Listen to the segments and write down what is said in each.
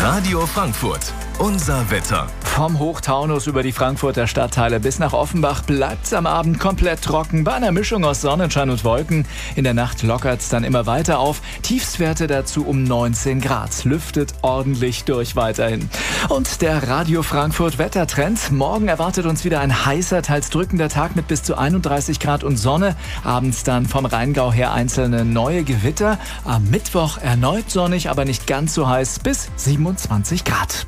Radio Frankfurt, unser Wetter. Vom Hochtaunus über die Frankfurter Stadtteile bis nach Offenbach bleibt's am Abend komplett trocken. Bei einer Mischung aus Sonnenschein und Wolken. In der Nacht lockert's dann immer weiter auf. Tiefstwerte dazu um 19 Grad. Lüftet ordentlich durch weiterhin. Und der Radio Frankfurt Wettertrend. Morgen erwartet uns wieder ein heißer, teils drückender Tag mit bis zu 31 Grad und Sonne. Abends dann vom Rheingau her einzelne neue Gewitter. Am Mittwoch erneut sonnig, aber nicht ganz so heiß, bis 27 Grad.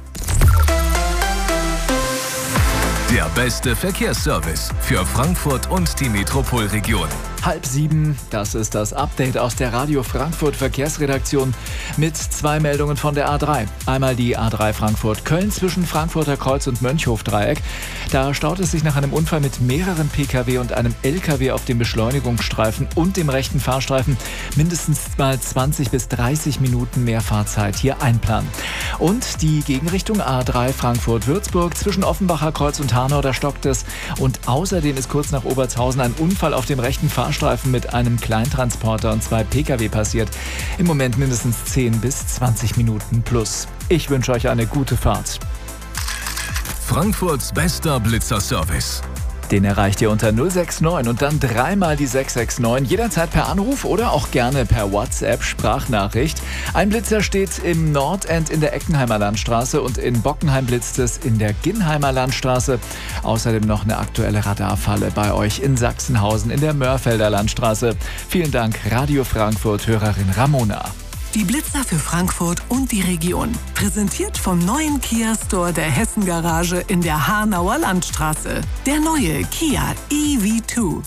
Der beste Verkehrsservice für Frankfurt und die Metropolregion. 6:30, das ist das Update aus der Radio Frankfurt Verkehrsredaktion mit 2 Meldungen von der A3. Einmal die A3 Frankfurt-Köln zwischen Frankfurter Kreuz und Mönchhof-Dreieck. Da staut es sich nach einem Unfall mit mehreren Pkw und einem Lkw auf dem Beschleunigungsstreifen und dem rechten Fahrstreifen. Mindestens mal 20 bis 30 Minuten mehr Fahrzeit hier einplanen. Und die Gegenrichtung A3 Frankfurt-Würzburg zwischen Offenbacher Kreuz und Hanau, da stockt es. Und außerdem ist kurz nach Obertshausen ein Unfall auf dem rechten Fahrstreifen mit einem Kleintransporter und 2 Pkw passiert. Im Moment mindestens 10 bis 20 Minuten plus. Ich wünsche euch eine gute Fahrt. Frankfurts bester Blitzerservice. Den erreicht ihr unter 069 und dann dreimal die 669. Jederzeit per Anruf oder auch gerne per WhatsApp-Sprachnachricht. Ein Blitzer steht im Nordend in der Eckenheimer Landstraße und in Bockenheim blitzt es in der Ginnheimer Landstraße. Außerdem noch eine aktuelle Radarfalle bei euch in Sachsenhausen in der Mörfelder Landstraße. Vielen Dank, Radio Frankfurt-Hörerin Ramona. Die Blitzer für Frankfurt und die Region. Präsentiert vom neuen Kia Store der Hessen Garage in der Hanauer Landstraße. Der neue Kia EV2.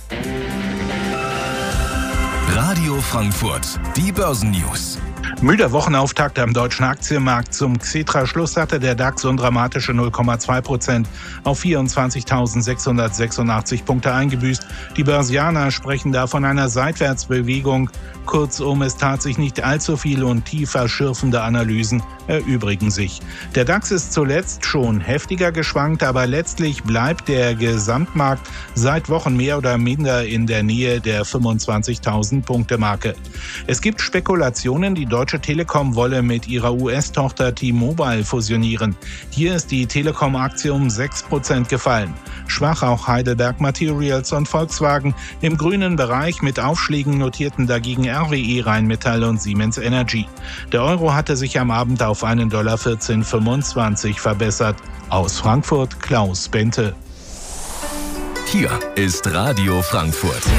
Radio Frankfurt, die Börsennews. Müder Wochenauftakt am deutschen Aktienmarkt. Zum Xetra-Schluss hatte der DAX undramatische 0,2% auf 24.686 Punkte eingebüßt. Die Börsianer sprechen da von einer Seitwärtsbewegung. Kurzum, es tat sich nicht allzu viel und tiefer schürfende Analysen erübrigen sich. Der DAX ist zuletzt schon heftiger geschwankt, aber letztlich bleibt der Gesamtmarkt seit Wochen mehr oder minder in der Nähe der 25.000 Punkte Marke. Es gibt Spekulationen, die Deutsche Telekom wolle mit ihrer US-Tochter T-Mobile fusionieren. Hier ist die Telekom-Aktie um 6% gefallen. Schwach auch Heidelberg Materials und Volkswagen. Im grünen Bereich mit Aufschlägen notierten dagegen RWE, Rheinmetall und Siemens Energy. Der Euro hatte sich am Abend auf $1,1425 verbessert. Aus Frankfurt Klaus Bente. Hier ist Radio Frankfurt.